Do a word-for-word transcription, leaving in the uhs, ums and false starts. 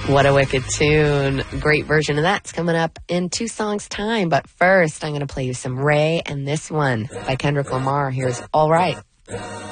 What a wicked tune. Great version of that's coming up in two songs' time. But first, I'm going to play you some Ray and this one by Kendrick Lamar. Here's All Right.